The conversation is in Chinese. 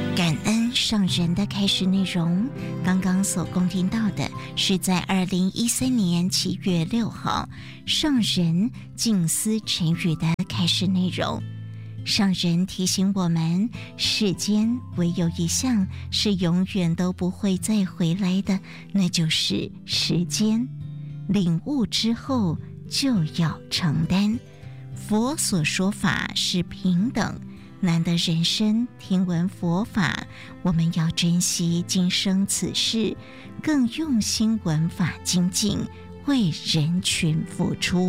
感恩上人的开示内容，刚刚所共听到的是在2013年7月6号上人静思晨语的开示内容。上人提醒我们，世间唯有一项是永远都不会再回来的，那就是时间。领悟之后就要承担。佛所说法是平等，难得人生听闻佛法，我们要珍惜今生此世，更用心闻法精进，为人群付出。